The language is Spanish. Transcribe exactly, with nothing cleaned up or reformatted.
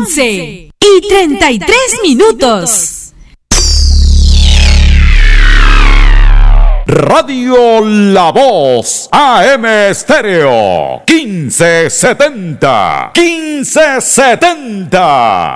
once y treinta y tres minutos. Radio La Voz, A M Estéreo, quince setenta, quince setenta.